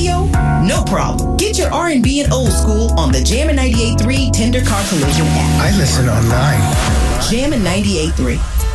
radio? No problem. Get your R&B and old school on the Jammin' 98.3 Tender Car Collision app. I listen online. Jammin' 98.3.